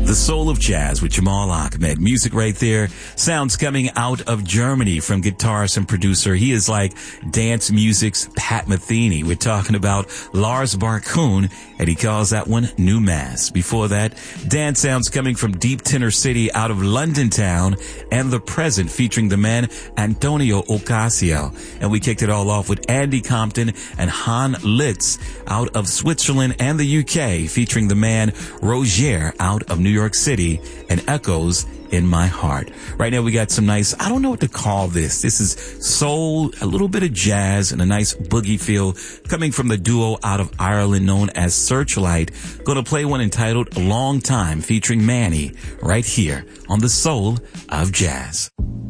The Soul of Jazz with Jamal Ahmed. Music right there. Sounds coming out of Germany from guitarist and producer. He is like dance music's Pat Metheny. We're talking about Lars Barkun, and he calls that one New Mass. Before that, dance sounds coming from Deep Tenor City out of London Town, and The Present featuring the man Antonio Ocasio. And we kicked it all off with Andy Compton and Han Litz out of Switzerland and the UK, featuring the man Roger out of New York City, and Echoes in My Heart. Right now we got some nice, I don't know what to call this. This is soul, a little bit of jazz, and a nice boogie feel coming from the duo out of Ireland known as Searchlight. Gonna play one entitled Long Time featuring Manny right here on The Soul of Jazz.